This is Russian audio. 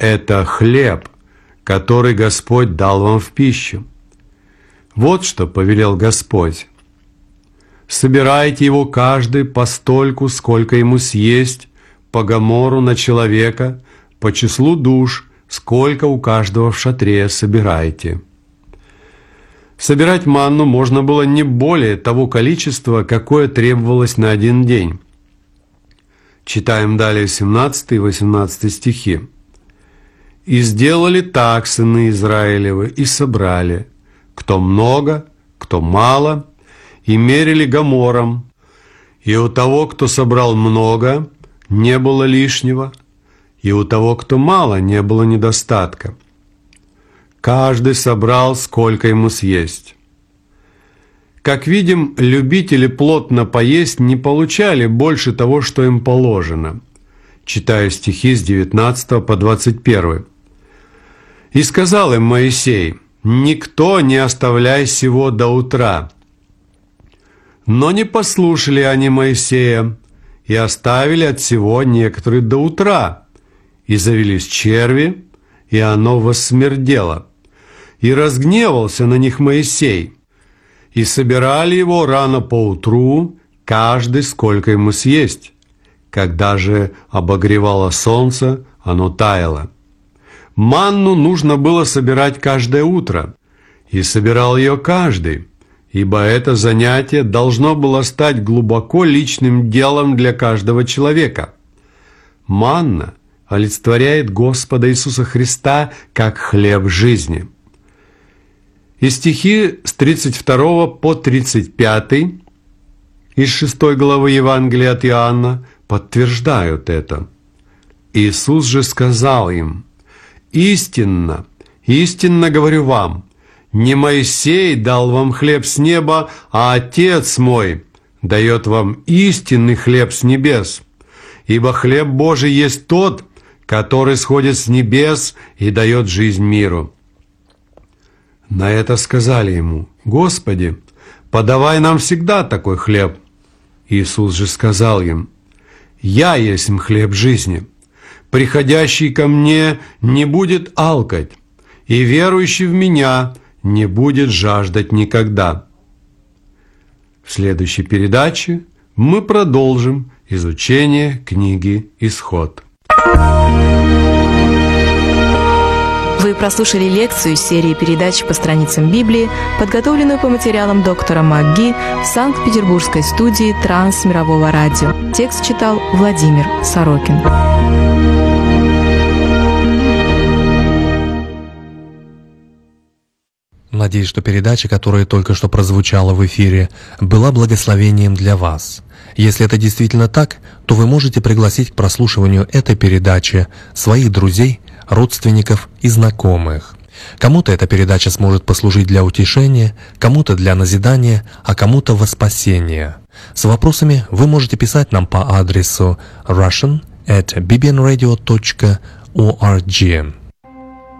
это хлеб, который Господь дал вам в пищу. Вот что повелел Господь. Собирайте его каждый постольку, сколько ему съесть, по гомору на человека, по числу душ, сколько у каждого в шатре собирайте. Собирать манну можно было не более того количества, какое требовалось на один день. Читаем далее 17 и 18 стихи. «И сделали так сыны Израилевы, и собрали, кто много, кто мало, и мерили гомором, и у того, кто собрал много, не было лишнего, и у того, кто мало, не было недостатка. Каждый собрал, сколько ему съесть». Как видим, любители плотно поесть не получали больше того, что им положено. Читаю стихи с 19 по 21. «И сказал им Моисей: никто не оставляй сего до утра. Но не послушали они Моисея, и оставили от сего некоторые до утра, и завелись черви, и оно воссмердело. И разгневался на них Моисей, и собирали его рано поутру, каждый сколько ему съесть. Когда же обогревало солнце, оно таяло. Манну нужно было собирать каждое утро, и собирал ее каждый, ибо это занятие должно было стать глубоко личным делом для каждого человека. Манна олицетворяет Господа Иисуса Христа как хлеб жизни. И стихи с 32 по 35 из 6 главы Евангелия от Иоанна подтверждают это. Иисус же сказал им: «Истинно, истинно говорю вам, не Моисей дал вам хлеб с неба, а Отец мой дает вам истинный хлеб с небес. Ибо хлеб Божий есть тот, который сходит с небес и дает жизнь миру». На это сказали ему: «Господи, подавай нам всегда такой хлеб». Иисус же сказал им: «Я есть хлеб жизни. Приходящий ко мне не будет алкать, и верующий в меня не будет жаждать никогда». В следующей передаче мы продолжим изучение книги «Исход». Вы прослушали лекцию серии передач по страницам Библии, подготовленную по материалам доктора МакГи в Санкт-Петербургской студии Трансмирового радио. Текст читал Владимир Сорокин. Надеюсь, что передача, которая только что прозвучала в эфире, была благословением для вас. Если это действительно так, то вы можете пригласить к прослушиванию этой передачи своих друзей, родственников и знакомых. Кому-то эта передача сможет послужить для утешения, кому-то для назидания, а кому-то во спасение. С вопросами вы можете писать нам по адресу russian@bbnradio.org.